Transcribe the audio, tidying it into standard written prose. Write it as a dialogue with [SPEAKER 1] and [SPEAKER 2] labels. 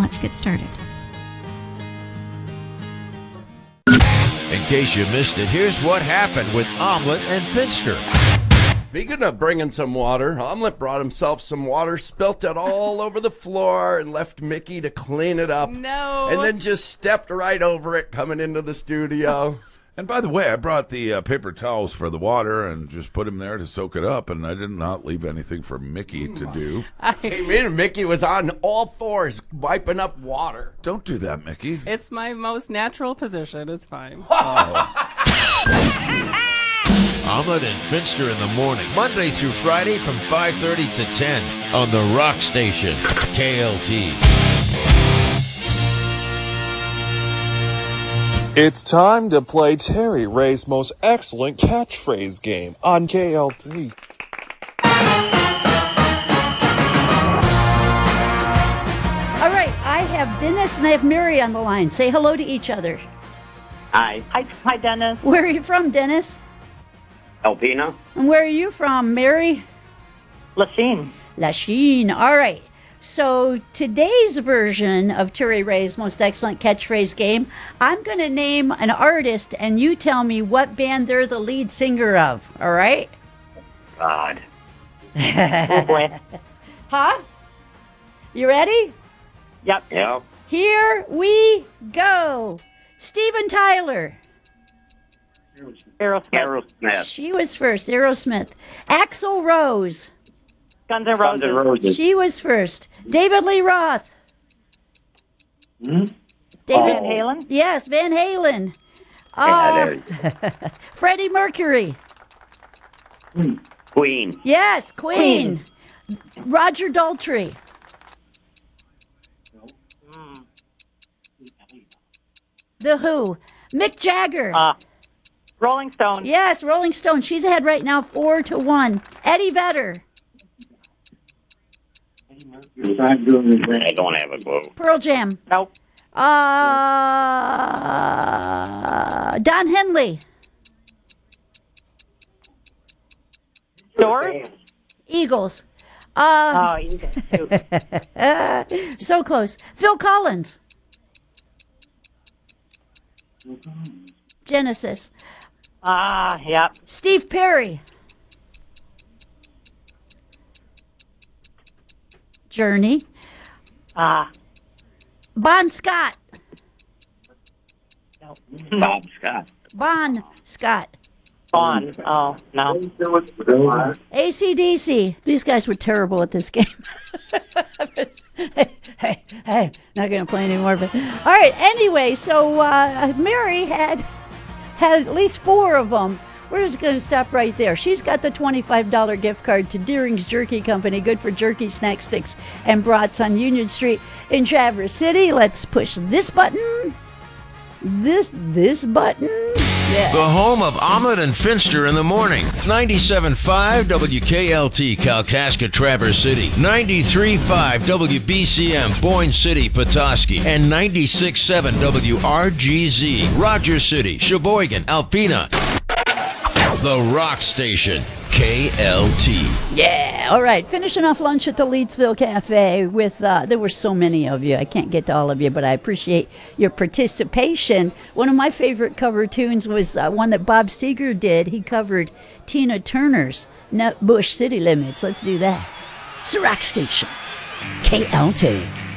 [SPEAKER 1] Let's get started.
[SPEAKER 2] In case you missed it, here's what happened with Omelet and Finster.
[SPEAKER 3] Speaking of bringing some water, Omelet brought himself some water, spilt it all over the floor, and left Mickey to clean it up.
[SPEAKER 4] No.
[SPEAKER 3] And then just stepped right over it coming into the studio.
[SPEAKER 5] And by the way, I brought the paper towels for the water and just put them there to soak it up, and I did not leave anything for Mickey to do.
[SPEAKER 3] Came in and Mickey was on all fours wiping up water.
[SPEAKER 5] Don't do that, Mickey.
[SPEAKER 4] It's my most natural position. It's fine.
[SPEAKER 2] Omelet and Finster in the morning, Monday through Friday from 5:30 to 10 on the Rock Station, KLT.
[SPEAKER 6] It's time to play Terry Ray's most excellent catchphrase game on KLT.
[SPEAKER 7] All right, I have Dennis and I have Mary on the line. Say hello to each other.
[SPEAKER 8] Hi.
[SPEAKER 9] Hi, Dennis.
[SPEAKER 7] Where are you from, Dennis?
[SPEAKER 8] Alpena.
[SPEAKER 7] And where are you from, Mary?
[SPEAKER 9] Lachine.
[SPEAKER 7] Lachine. All right. So today's version of Terry Ray's most excellent catchphrase game, I'm going to name an artist and you tell me what band they're the lead singer of. All right?
[SPEAKER 8] God.
[SPEAKER 9] Oh, boy.
[SPEAKER 7] Huh? You ready?
[SPEAKER 9] Yep.
[SPEAKER 8] Yep.
[SPEAKER 7] Here we go. Steven Tyler.
[SPEAKER 9] Aerosmith.
[SPEAKER 8] Aerosmith.
[SPEAKER 7] She was first. Aerosmith. Axl Rose.
[SPEAKER 9] Guns N'
[SPEAKER 8] Guns N'
[SPEAKER 9] Roses.
[SPEAKER 8] Roses.
[SPEAKER 7] She was first. David Lee Roth. David
[SPEAKER 9] Van Halen.
[SPEAKER 7] Yes, Van Halen.
[SPEAKER 8] Yeah, there you go.
[SPEAKER 7] Freddie Mercury.
[SPEAKER 8] Queen.
[SPEAKER 7] Yes, Queen. Roger Daltrey. The Who. Mick Jagger.
[SPEAKER 9] Rolling Stone.
[SPEAKER 7] Yes, Rolling Stone. She's ahead right now, 4-1. Eddie Vedder.
[SPEAKER 8] I don't have a clue.
[SPEAKER 7] Pearl Jam.
[SPEAKER 9] Nope.
[SPEAKER 7] Don Henley.
[SPEAKER 9] Doors.
[SPEAKER 7] Eagles.
[SPEAKER 9] You can shoot.
[SPEAKER 7] So close. Phil Collins. Genesis.
[SPEAKER 9] Yep.
[SPEAKER 7] Steve Perry. Journey. Bon Scott.
[SPEAKER 8] Bob Scott.
[SPEAKER 7] Bon Scott.
[SPEAKER 9] Gone. Oh, no.
[SPEAKER 7] AC/DC. These guys were terrible at this game. hey, not going to play anymore. But all right. Anyway, so Mary had at least 4 of them. We're just going to stop right there. She's got the $25 gift card to Deering's Jerky Company, good for jerky, snack sticks, and brats on Union Street in Traverse City. Let's push this button. This button. Yeah.
[SPEAKER 2] The home of Omelet and Finster in the morning. 97.5 WKLT, Kalkaska, Traverse City. 93.5 WBCM, Boyne City, Petoskey. And 96.7 WRGZ, Rogers City, Sheboygan, Alpena. The Rock Station, KLT.
[SPEAKER 7] Yeah, all right. Finishing off lunch at the Leedsville Cafe with, there were so many of you. I can't get to all of you, but I appreciate your participation. One of my favorite cover tunes was one that Bob Seger did. He covered Tina Turner's Nutbush City Limits. Let's do that. It's the Rock Station, KLT.